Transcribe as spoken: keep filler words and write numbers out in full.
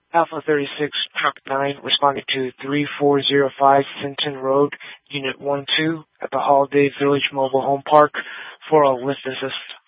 Alpha thirty-six, Truck nine, responding to three four zero five Sinton Road, Unit one two, at the Holiday Village Mobile Home Park, for a lift assist.